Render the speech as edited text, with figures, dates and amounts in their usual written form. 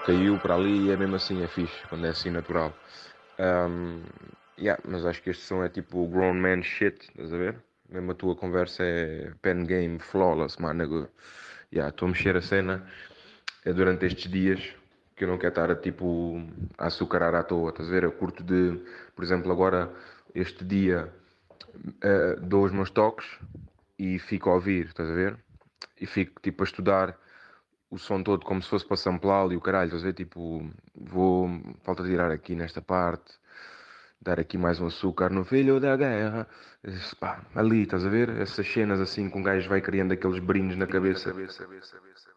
caiu para ali e é mesmo assim, é fixe, quando é assim natural. Um, yeah, mas acho que este som é tipo grown man shit, estás a ver? Mesmo a tua conversa é pen game, flawless, mano. Yeah, estou a mexer a cena é durante estes dias que eu não quero estar a, tipo, a açucarar à toa, estás a ver? Eu curto de, por exemplo, agora este dia dou os meus toques e fico a ouvir, estás a ver? E fico tipo a estudar o som todo como se fosse para samplá-lo e o caralho, estás a ver? Tipo, vou, falta tirar aqui nesta parte, dar aqui mais um açúcar no filho da guerra. Pá, ali, estás a ver? Essas cenas assim com um gajo vai criando aqueles brinhos na cabeça.